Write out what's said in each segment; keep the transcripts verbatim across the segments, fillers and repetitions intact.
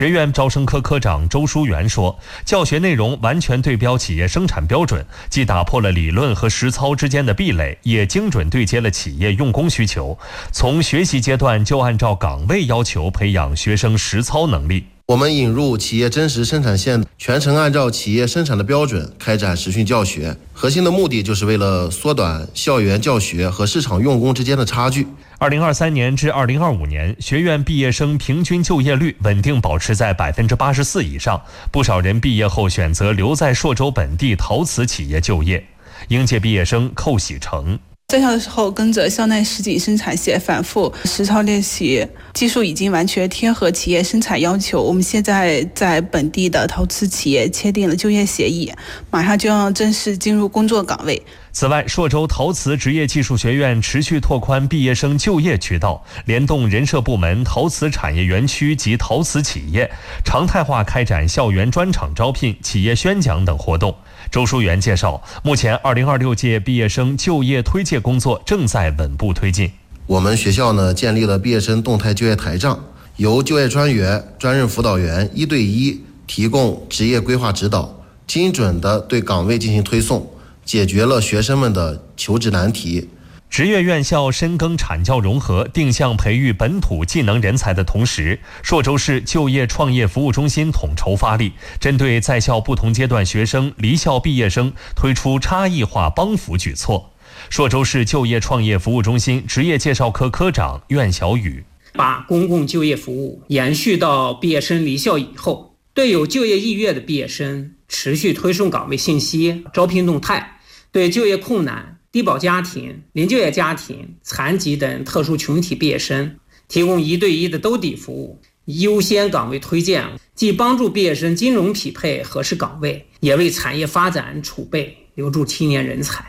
学院招生科科长周书元说，教学内容完全对标企业生产标准，既打破了理论和实操之间的壁垒，也精准对接了企业用工需求。从学习阶段就按照岗位要求培养学生实操能力。 我们引入企业真实生产线，全程按照企业生产的标准开展实训教学，核心的目的就是为了缩短校园教学和市场用工之间的差距。 二零二三年至二零二五年，学院毕业生平均就业率稳定保持在百分之八十四以上，不少人毕业后选择留在朔州本地陶瓷企业就业。应届毕业生寇喜成。 在校的时候跟着校内实景生产线反复实操练习，技术已经完全贴合企业生产要求。我们现在在本地的陶瓷企业签订了就业协议，马上就要正式进入工作岗位。 此外，朔州陶瓷职业技术学院持续拓宽毕业生就业渠道，联动人社部门、陶瓷产业园区及陶瓷企业，常态化开展校园专场招聘、企业宣讲等活动。周书元介绍，目前二零二六届毕业生就业推介工作正在稳步推进。 我们学校呢建立了毕业生动态就业台账，由就业专员、专任辅导员一对一提供职业规划指导，精准的对岗位进行推送，解决了学生们的求职难题。 职业院校深耕产教融合，定向培育本土技能人才的同时，朔州市就业创业服务中心统筹发力，针对在校不同阶段学生、离校毕业生推出差异化帮扶举措。朔州市就业创业服务中心职业介绍科科长苑小雨， 把公共就业服务延续到毕业生离校以后，对有就业意愿的毕业生持续推送岗位信息、招聘动态，对就业困难、低保家庭、零就业家庭、残疾等特殊群体毕业生提供一对一的兜底服务，优先岗位推荐，既帮助毕业生金融匹配合适岗位，也为产业发展储备留住青年人才。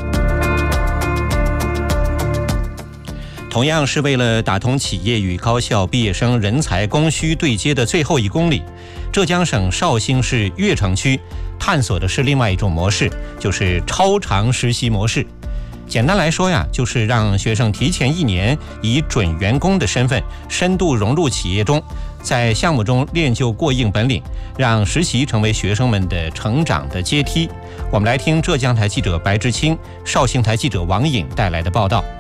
同样是为了打通企业与高校毕业生人才供需对接的最后一公里，浙江省绍兴市越城区探索的是另外一种模式，就是超长实习模式。简单来说呀，就是让学生提前一年以准员工的身份深度融入企业中，在项目中练就过硬本领，让实习成为学生们的成长的阶梯。我们来听浙江台记者白志清、绍兴台记者王颖带来的报道。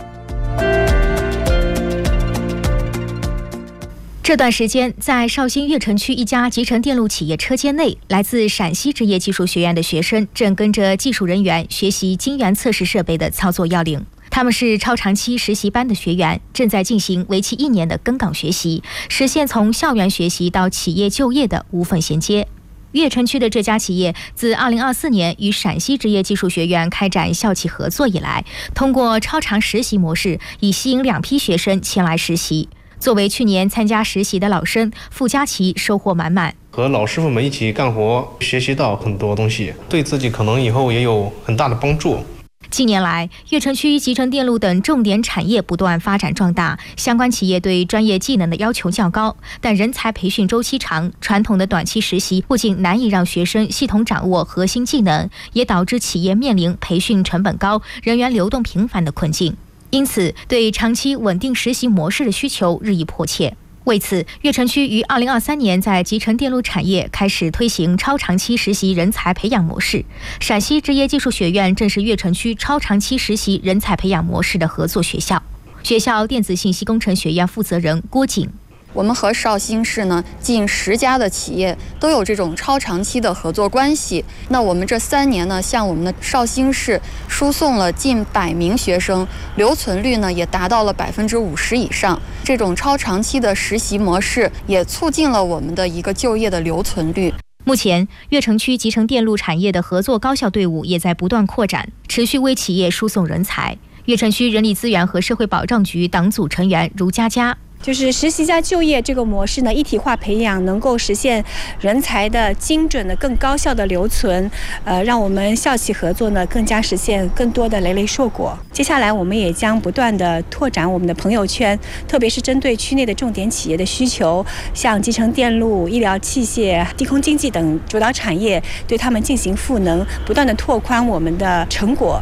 这段时间，在绍兴越城区一家集成电路企业车间内，来自陕西职业技术学院的学生正跟着技术人员学习晶圆测试设备的操作要领。他们是超长期实习班的学员，正在进行为期一年的更岗学习，实现从校园学习到企业就业的无缝衔接。越城区的这家企业自二零二四年与陕西职业技术学院开展校企合作以来，通过超长实习模式，已吸引两批学生前来实习。作为去年参加实习的老生，傅佳琪收获满满。 和老师傅们一起干活，学习到很多东西，对自己可能以后也有很大的帮助。 近年来，越城区集成电路等重点产业不断发展壮大，相关企业对专业技能的要求较高，但人才培训周期长，传统的短期实习不仅难以让学生系统掌握核心技能，也导致企业面临培训成本高、人员流动频繁的困境。因此，对长期稳定实习模式的需求日益迫切。为此，越城区于二零二三年在集成电路产业开始推行超长期实习人才培养模式。陕西职业技术学院正是越城区超长期实习人才培养模式的合作学校。学校电子信息工程学院负责人郭瑾。 我们和绍兴市呢近十家的企业都有这种超长期的合作关系。那我们这三年呢，向我们的绍兴市输送了近百名学生，留存率呢也达到了百分之五十以上。这种超长期的实习模式也促进了我们的一个就业的留存率。 目前，越城区集成电路产业的合作高校队伍也在不断扩展，持续为企业输送人才。越城区人力资源和社会保障局党组成员如佳佳。 就是实习加就业这个模式呢，一体化培养能够实现人才的精准的、更高效的留存，呃，让我们校企合作呢更加实现更多的累累硕果。接下来，我们也将不断的拓展我们的朋友圈，特别是针对区内的重点企业的需求，像集成电路、医疗器械、低空经济等主导产业，对他们进行赋能，不断的拓宽我们的成果。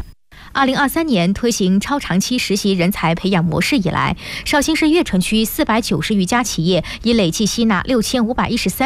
二零二三年推行超长期实习人才培养模式以来，绍兴市越城区四百九十余家企业已累计吸纳六千五百一十三